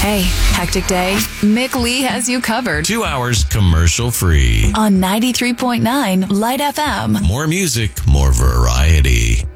Hey, hectic day? Mick Lee has you covered. 2 hours commercial free. On 93.9 Light FM. More music, more variety.